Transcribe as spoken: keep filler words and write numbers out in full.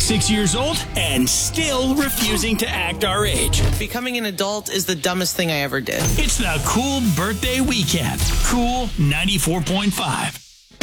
six years old and still refusing to act our age. Becoming an adult is the dumbest thing I ever did. It's the Cool Birthday Weekend. Cool ninety-four point five.